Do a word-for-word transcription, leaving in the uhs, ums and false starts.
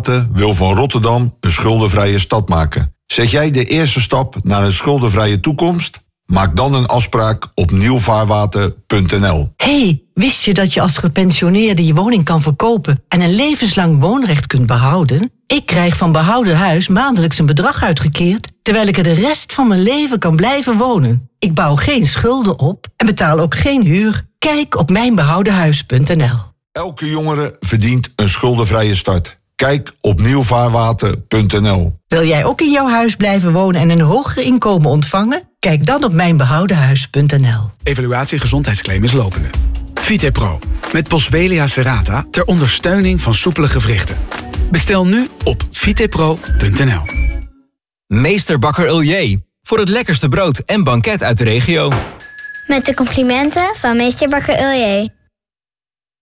Vaarwater wil van Rotterdam een schuldenvrije stad maken. Zet jij de eerste stap naar een schuldenvrije toekomst? Maak dan een afspraak op nieuwvaarwater punt n l. Hey, wist je dat je als gepensioneerde je woning kan verkopen en een levenslang woonrecht kunt behouden? Ik krijg van Behouden Huis maandelijks een bedrag uitgekeerd, terwijl ik er de rest van mijn leven kan blijven wonen. Ik bouw geen schulden op en betaal ook geen huur. Kijk op mijn behouden huis punt n l. Elke jongere verdient een schuldenvrije start. Kijk op nieuwvaarwater punt n l. Wil jij ook in jouw huis blijven wonen en een hoger inkomen ontvangen? Kijk dan op mijn behouden huis punt n l. Evaluatie gezondheidsclaim is lopende. VitePro, met Boswellia serrata ter ondersteuning van soepele gewrichten. Bestel nu op vitepro punt n l. Meester Bakker Uljee, voor het lekkerste brood en banket uit de regio. Met de complimenten van Meester Bakker Uljee.